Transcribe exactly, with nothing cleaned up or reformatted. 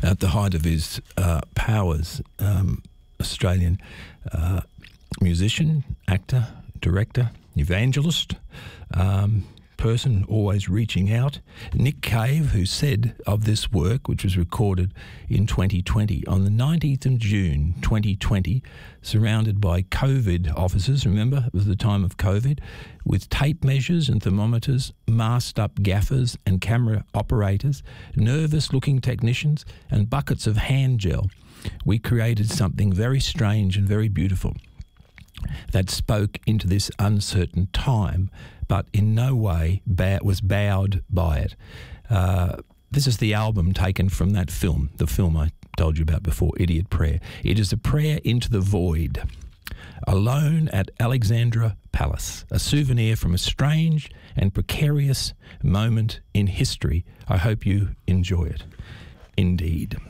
at the height of his uh, powers, um, Australian uh, musician, actor, director, evangelist, um, person always reaching out. Nick Cave, who said of this work, which was recorded in twenty twenty, on the nineteenth of June twenty twenty, surrounded by COVID officers, remember, it was the time of COVID, with tape measures and thermometers, masked up gaffers and camera operators, nervous-looking technicians, and buckets of hand gel. We created something very strange and very beautiful that spoke into this uncertain time, but in no way bow- was bowed by it. Uh, this is the album taken from that film, the film I told you about before, Idiot Prayer. It is a prayer into the void. Alone at Alexandra Palace, a souvenir from a strange and precarious moment in history. I hope you enjoy it. Indeed.